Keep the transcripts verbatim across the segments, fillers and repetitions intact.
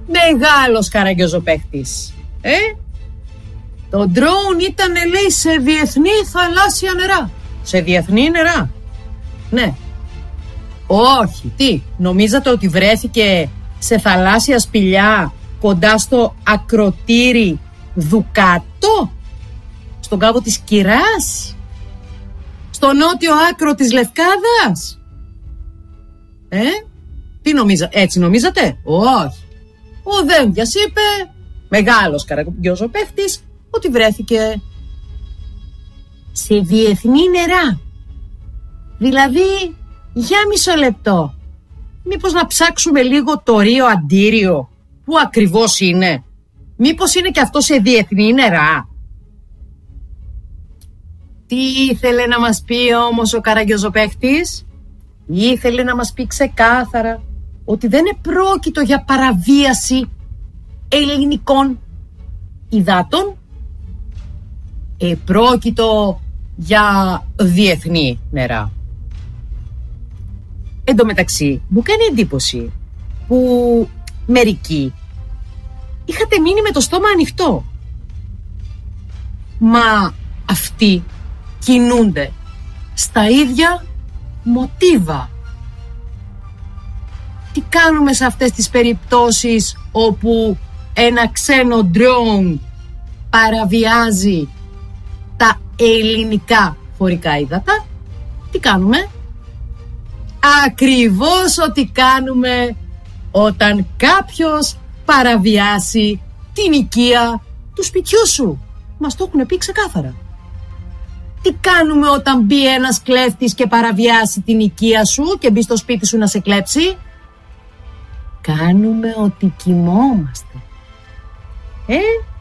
Μεγάλος καραγκιόζοπαίχτης. Ε? Το ντρόουν ήταν, λέει, σε διεθνή θαλάσσια νερά. Σε διεθνή νερά. Ναι. Όχι, τι, νομίζατε ότι βρέθηκε σε θαλάσσια σπηλιά κοντά στο ακροτήρι Δουκάτο, στον κάβο της Κυράς, στο νότιο άκρο της Λευκάδας? Ε, τι νομίζατε, έτσι νομίζατε? Όχι. Ο Δένδιας είπε, μεγάλος καραγκιόζοπαίχτης, ότι βρέθηκε σε διεθνή νερά. Δηλαδή, για μισό λεπτό, μήπως να ψάξουμε λίγο το Ρίο Αντίριο, που ακριβώς είναι? Μήπως είναι και αυτό σε διεθνή νερά? Τι ήθελε να μας πει όμως ο καραγκιόζοπαίχτης? Ήθελε να μας πει ξεκάθαρα ότι δεν επρόκειτο για παραβίαση ελληνικών υδάτων, επρόκειτο για διεθνή νερά. Εν τω μεταξύ, μου κάνει εντύπωση που μερικοί είχατε μείνει με το στόμα ανοιχτό. Μα αυτοί κινούνται στα ίδια μοτίβα. Τι κάνουμε σε αυτές τις περιπτώσεις όπου ένα ξένο ντρόουν παραβιάζει τα ελληνικά χωρικά ύδατα? Τι κάνουμε? Ακριβώς ό,τι κάνουμε όταν κάποιος παραβιάσει την οικία του σπιτιού σου. Μας το έχουν πει ξεκάθαρα. Τι κάνουμε όταν μπει ένας κλέφτης και παραβιάσει την οικία σου και μπει στο σπίτι σου να σε κλέψει? Κάνουμε ότι κοιμόμαστε. Ε,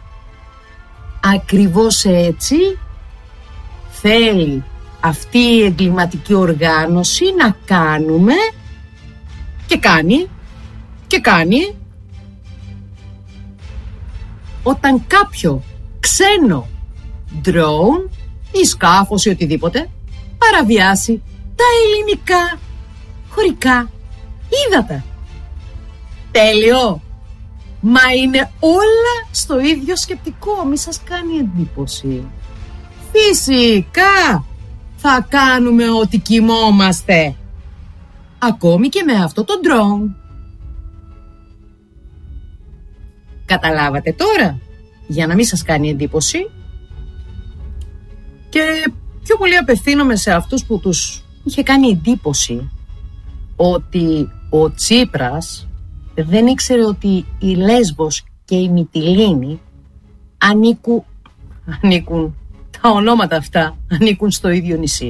ακριβώς έτσι θέλει αυτή η εγκληματική οργάνωση να κάνουμε και κάνει και κάνει όταν κάποιο ξένο ντρόουν ή σκάφος ή οτιδήποτε παραβιάσει τα ελληνικά χωρικά ύδατα. Τέλειο! Μα είναι όλα στο ίδιο σκεπτικό, μη σας κάνει εντύπωση? Φυσικά θα κάνουμε ότι κοιμόμαστε, ακόμη και με αυτό το ντρόουν. Καταλάβατε τώρα, για να μην σας κάνει εντύπωση? Και πιο πολύ απευθύνομαι σε αυτούς που τους είχε κάνει εντύπωση ότι ο Τσίπρας δεν ήξερε ότι η Λέσβος και η Μυτιλήνη ανήκουν, ανήκουν, τα ονόματα αυτά ανήκουν στο ίδιο νησί.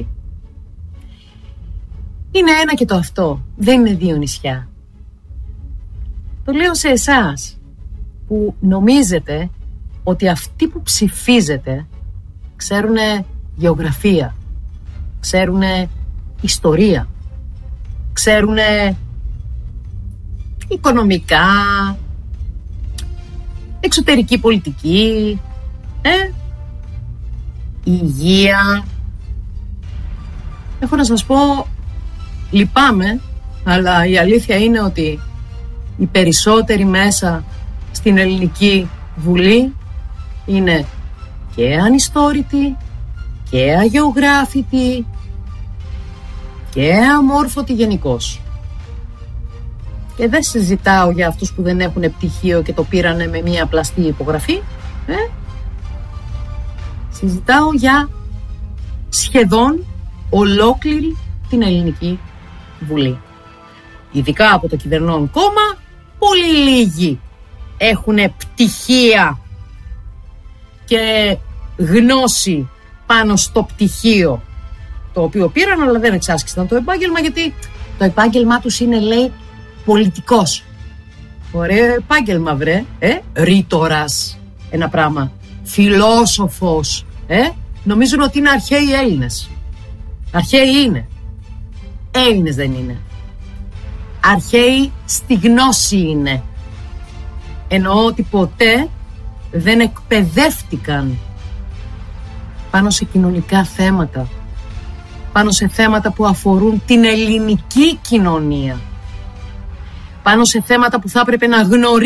Είναι ένα και το αυτό, δεν είναι δύο νησιά. Το λέω σε εσάς που νομίζετε ότι αυτοί που ψηφίζετε ξέρουνε γεωγραφία, ξέρουνε ιστορία, ξέρουνε οικονομικά, εξωτερική πολιτική, ε, υγεία. Έχω να σας πω, λυπάμαι, αλλά η αλήθεια είναι ότι οι περισσότεροι μέσα στην Ελληνική Βουλή είναι και ανιστόρητοι και αγεωγράφητοι και αμόρφωτοι γενικώς. Και δεν συζητάω για αυτούς που δεν έχουν πτυχίο και το πήρανε με μία πλαστή υπογραφή. Ε? Συζητάω για σχεδόν ολόκληρη την Ελληνική Βουλή. Ειδικά από το κυβερνών κόμμα, πολύ λίγοι έχουν πτυχία και γνώση πάνω στο πτυχίο το οποίο πήραν, αλλά δεν εξάσκησαν το επάγγελμα, γιατί το επάγγελμά τους είναι, λέει, πολιτικός. Ωραίο επάγγελμα, βρε. Ε? Ρήτορας, ένα πράγμα. Φιλόσοφος. Ε? Νομίζουν ότι είναι αρχαίοι Έλληνες. Αρχαίοι είναι. Έλληνες δεν είναι. Αρχαίοι στη γνώση είναι. Εννοώ ότι ποτέ δεν εκπαιδεύτηκαν πάνω σε κοινωνικά θέματα, πάνω σε θέματα που αφορούν την ελληνική κοινωνία, πάνω σε θέματα που θα έπρεπε να γνωρίζουν